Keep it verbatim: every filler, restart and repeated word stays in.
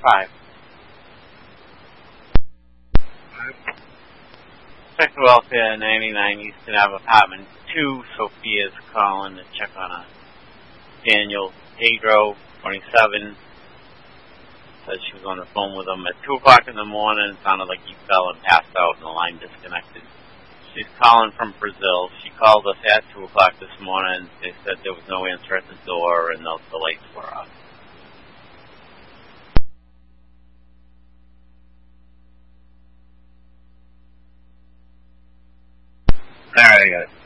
five. Philadelphia, ninety-nine Easton Ave, apartment two. Sophia's calling to check on a Daniel Pedro, twenty-seven. Said she was on the phone with him at two o'clock in the morning. It sounded like he fell and passed out and the line disconnected. She's calling from Brazil. She called us at two o'clock this morning. They said there was no answer at the door and the, the lights were off. All right, I got it.